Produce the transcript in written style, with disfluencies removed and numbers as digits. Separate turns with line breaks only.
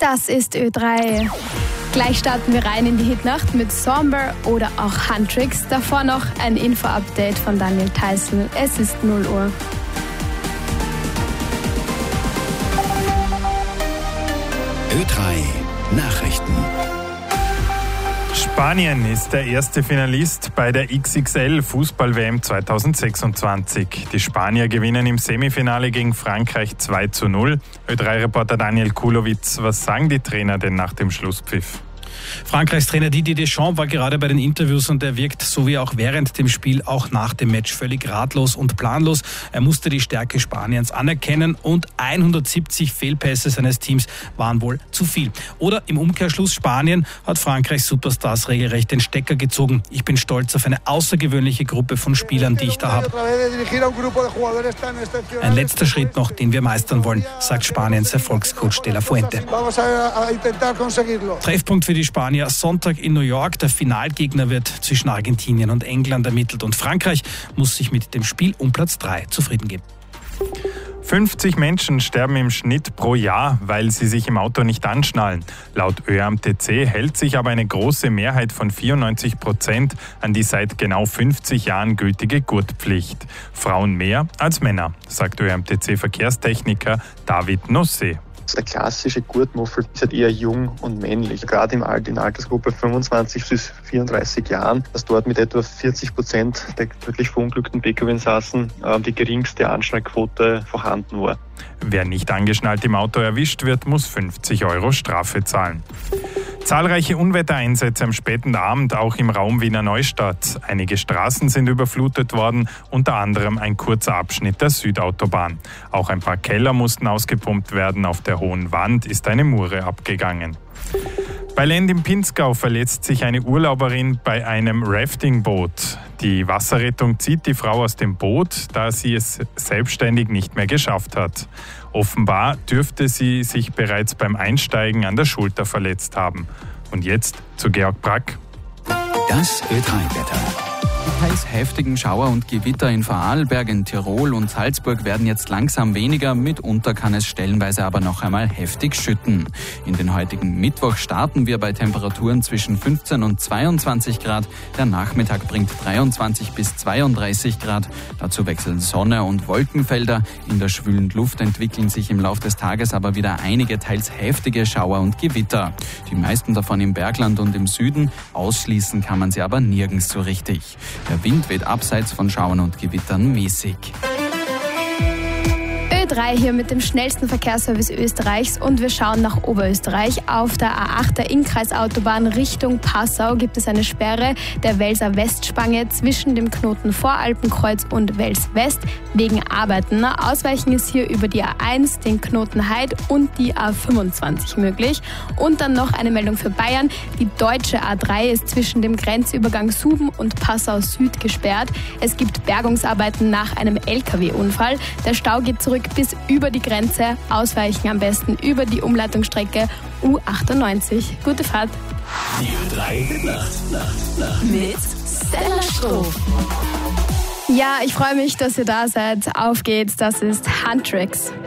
Das ist Ö3. Gleich starten wir rein in die Hitnacht mit Somber oder auch Huntrix. Davor noch ein Info-Update von Daniel Theißl. Es ist 0 Uhr.
Ö3 Nachrichten.
Spanien ist der erste Finalist bei der XXL Fußball-WM 2026. Die Spanier gewinnen im Semifinale gegen Frankreich 2:0. Ö3-Reporter Daniel Kulowitz, was sagen die Trainer denn nach dem Schlusspfiff?
Frankreichs Trainer Didier Deschamps war gerade bei den Interviews und er wirkt, so wie auch während dem Spiel, auch nach dem Match völlig ratlos und planlos. Er musste die Stärke Spaniens anerkennen und 170 Fehlpässe seines Teams waren wohl zu viel. Oder im Umkehrschluss, Spanien hat Frankreichs Superstars regelrecht den Stecker gezogen. Ich bin stolz auf eine außergewöhnliche Gruppe von Spielern, die ich da habe. Ein letzter Schritt noch, den wir meistern wollen, sagt Spaniens Erfolgscoach De La Fuente. Treffpunkt für die Spanier Sonntag in New York. Der Finalgegner wird zwischen Argentinien und England ermittelt und Frankreich muss sich mit dem Spiel um Platz 3 zufrieden geben.
50 Menschen sterben im Schnitt pro Jahr, weil sie sich im Auto nicht anschnallen. Laut ÖAMTC hält sich aber eine große Mehrheit von 94% an die seit genau 50 Jahren gültige Gurtpflicht. Frauen mehr als Männer, sagt ÖAMTC-Verkehrstechniker David Nossé.
Der klassische Gurtmuffel ist halt eher jung und männlich. Gerade in der Altersgruppe 25 bis 34 Jahren, dass dort mit etwa 40% der tödlich verunglückten Pkw-Insassen die geringste Anschnallquote vorhanden war.
Wer nicht angeschnallt im Auto erwischt wird, muss 50 € Strafe zahlen. Zahlreiche Unwettereinsätze am späten Abend, auch im Raum Wiener Neustadt. Einige Straßen sind überflutet worden, unter anderem ein kurzer Abschnitt der Südautobahn. Auch ein paar Keller mussten ausgepumpt werden. Auf der Hohen Wand ist eine Mure abgegangen. Bei Lend im Pinzgau verletzt sich eine Urlauberin bei einem Raftingboot. Die Wasserrettung zieht die Frau aus dem Boot, da sie es selbstständig nicht mehr geschafft hat. Offenbar dürfte sie sich bereits beim Einsteigen an der Schulter verletzt haben. Und jetzt zu Georg Brack.
Das Ö3-Wetter.
Teils heftigen Schauer und Gewitter in Vorarlberg, in Tirol und Salzburg werden jetzt langsam weniger. Mitunter kann es stellenweise aber noch einmal heftig schütten. In den heutigen Mittwoch starten wir bei Temperaturen zwischen 15 und 22 Grad. Der Nachmittag bringt 23 bis 32 Grad. Dazu wechseln Sonne und Wolkenfelder. In der schwülen Luft entwickeln sich im Lauf des Tages aber wieder einige teils heftige Schauer und Gewitter. Die meisten davon im Bergland und im Süden. Ausschließen kann man sie aber nirgends so richtig. Der Wind weht abseits von Schauern und Gewittern mäßig.
Ö3 hier mit dem schnellsten Verkehrsservice Österreichs und wir schauen nach Oberösterreich. Auf der A8 der Innkreisautobahn Richtung Passau gibt es eine Sperre der Welser Westspange zwischen dem Knoten Voralpenkreuz und Wels West wegen Arbeiten. Ausweichen ist hier über die A1, den Knoten Heid und die A25 möglich. Und dann noch eine Meldung für Bayern. Die deutsche A3 ist zwischen dem Grenzübergang Suben und Passau Süd gesperrt. Es gibt Bergungsarbeiten nach einem LKW-Unfall. Der Stau geht zurück bis über die Grenze. Ausweichen am besten über die Umleitungsstrecke U98. Gute Fahrt.
Die Ö3 Nacht.
Mit Stella Stroh. Ja, ich freue mich, dass ihr da seid. Auf geht's, das ist Huntrix.